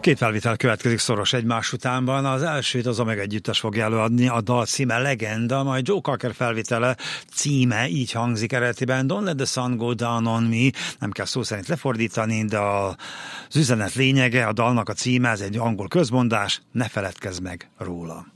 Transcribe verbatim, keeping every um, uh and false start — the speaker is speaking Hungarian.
Két felvétel következik szoros egymás utánban. Az elsőt az Omega együttes fogja előadni, a dal címe Legenda, majd Joe Cocker felvétele címe így hangzik eredetiben: Don't let the sun go down on me. Nem kell szó szerint lefordítani, de az üzenet lényege, a dalnak a címe, ez egy angol közmondás: ne feledkezz meg róla.